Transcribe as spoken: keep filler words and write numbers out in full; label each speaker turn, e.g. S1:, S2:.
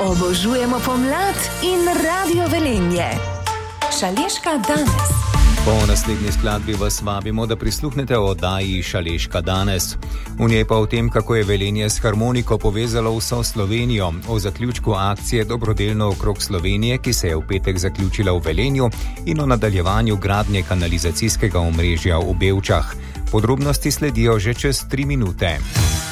S1: Obožujemo pomlad in Radio Velenje. Šaleška danes.
S2: Po naslednji skladbi vas vabimo, da prisluhnete oddaji Šaleška danes. V njej pa o tem, kako je Velenje s harmoniko povezalo vso Slovenijo, o zaključku akcije Dobrodelno okrog Slovenije, ki se je v petek zaključila v Velenju, in o nadaljevanju gradnje kanalizacijskega omrežja v Bevčah. Podrobnosti sledijo že čez tri minute.